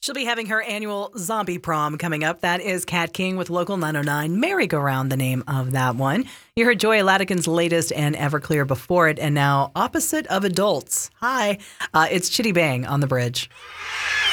She'll be having her annual zombie prom coming up. That is Kat King with Local 909 Merry-Go-Round, the name of that one. You heard Joy Latican's latest and Everclear before it, and now Opposite of Adults. Hi, it's Chitty Bang on the bridge.